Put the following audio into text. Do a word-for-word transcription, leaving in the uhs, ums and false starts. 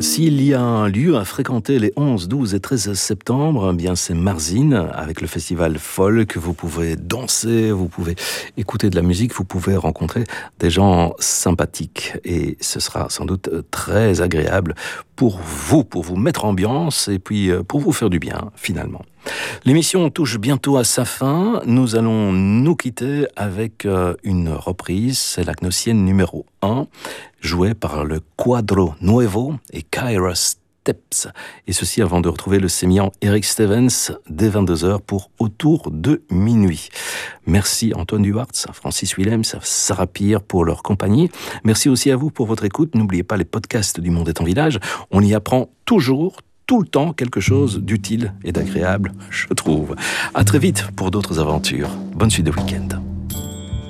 S'il y a un lieu à fréquenter les onze, douze et treize septembre, eh bien c'est Marzines, avec le festival folk. Vous pouvez danser, vous pouvez écouter de la musique, vous pouvez rencontrer des gens sympathiques. Et ce sera sans doute très agréable pour vous, pour vous mettre ambiance et puis pour vous faire du bien, finalement. L'émission touche bientôt à sa fin. Nous allons nous quitter avec une reprise. C'est la Gnossienne numéro un, jouée par le Quadro Nuevo et Kyra Steps. Et ceci avant de retrouver le sémillant Eric Stevens dès vingt-deux heures pour Autour de minuit. Merci Antoine Duhartz, Francis Willems, Sarah Pierre pour leur compagnie. Merci aussi à vous pour votre écoute. N'oubliez pas les podcasts du Monde est en village. On y apprend toujours, tout le temps, quelque chose d'utile et d'agréable, je trouve. À très vite pour d'autres aventures. Bonne suite de week-end.